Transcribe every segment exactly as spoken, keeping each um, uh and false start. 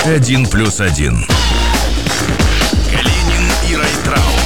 Один плюс один. Калинин и Райtraum.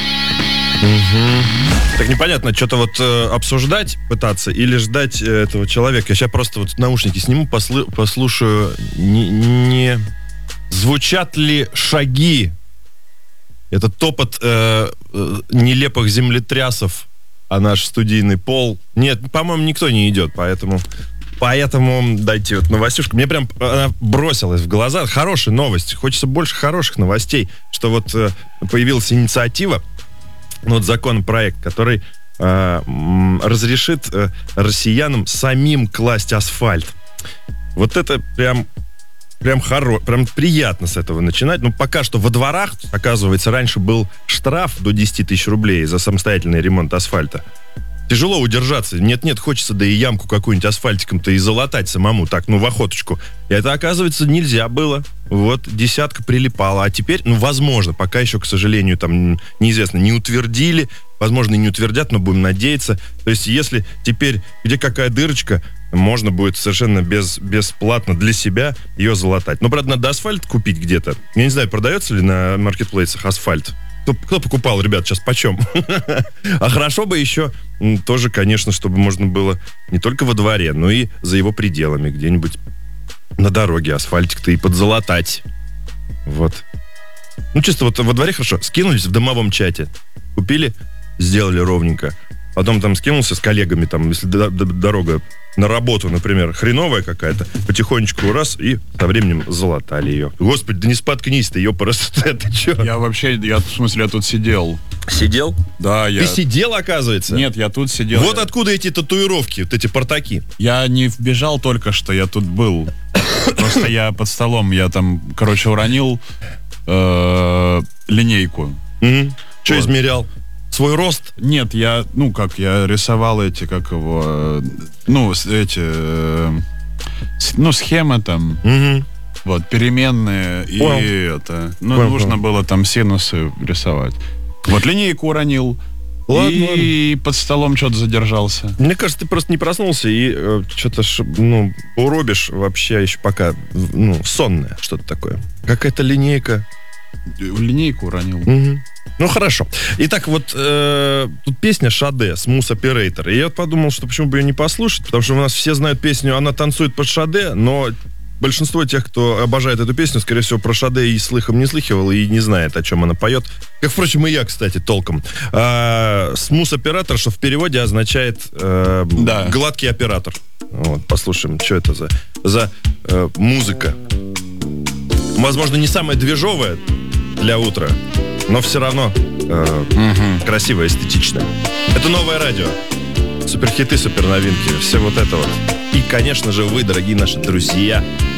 Угу. Так непонятно, что-то вот э, обсуждать пытаться или ждать э, этого человека. Я сейчас просто вот наушники сниму, послу- послушаю, не, не звучат ли шаги. Это топот э, э, нелепых землетрясов, а наш студийный пол. Нет, по-моему, никто не идет, поэтому... Поэтому дайте вот новостюшку. Мне прям она бросилась в глаза. Хорошая новость. Хочется больше хороших новостей, что вот э, появилась инициатива, ну, вот законопроект, который э, м, разрешит э, россиянам самим класть асфальт. Вот это прям... Прям, хоро... Прям приятно с этого начинать. Но пока что во дворах, оказывается, раньше был штраф до десять тысяч рублей за самостоятельный ремонт асфальта. Тяжело удержаться. Нет-нет, хочется, да и ямку какую-нибудь асфальтиком-то и залатать самому. Так, ну, в охоточку. И это, оказывается, нельзя было. Вот, десятка прилипала. А теперь, ну, возможно, пока еще, к сожалению, там, неизвестно, не утвердили. Возможно, и не утвердят, но будем надеяться. То есть, если теперь, где какая дырочка, можно будет совершенно без, бесплатно для себя ее залатать. Но, правда, надо асфальт купить где-то. Я не знаю, продается ли на маркетплейсах асфальт. Кто, кто покупал, ребят, сейчас почем? А хорошо бы еще тоже, конечно, чтобы можно было не только во дворе, но и за его пределами, где-нибудь на дороге асфальтик-то и подзалатать. Вот. Ну, чисто вот во дворе хорошо. Скинулись в домовом чате. Купили, сделали ровненько. Потом там скинулся с коллегами, там, если д- д- дорога на работу, например, хреновая какая-то, потихонечку раз, и со временем залатали ее. Господи, да не споткнись ты, ёпарасоте, это что? Я вообще, я, в смысле, я тут сидел. Сидел? Да, я... Ты сидел, оказывается? Нет, я тут сидел. Вот я... откуда эти татуировки, вот эти портаки? Я не вбежал только что, я тут был. Просто я под столом, я там, короче, уронил э, линейку. Что измерял? Свой рост? Нет, я, ну, как, я рисовал эти, как его, ну, эти, э, с, ну, схемы там, Угу. вот, переменные, Понял. и это, ну, Понял, нужно понял. было там синусы рисовать. Вот линейку уронил, Ладно, и ладно. Под столом что-то задержался. Мне кажется, ты просто не проснулся и э, что-то, ш- ну, уробишь вообще еще пока, ну, сонное что-то такое. Какая-то линейка. Линейку уронил. Угу. Ну, хорошо. Итак, вот э, тут песня «Шаде» Smooth Operator. И я вот подумал, что почему бы ее не послушать, потому что у нас все знают песню «Она танцует под Шаде», но большинство тех, кто обожает эту песню, скорее всего, про Шаде и слыхом не слыхивал, и не знает, о чем она поет. Как, впрочем, и я, кстати, толком. А, Smooth Operator, что в переводе означает э, Да. гладкий оператор. Вот, послушаем, что это за, за э, музыка. Возможно, не самая движовая для утра, но все равно э, Угу. красиво, эстетично. Это новое радио. Суперхиты, суперновинки, все вот это вот. И, конечно же, вы, дорогие наши друзья,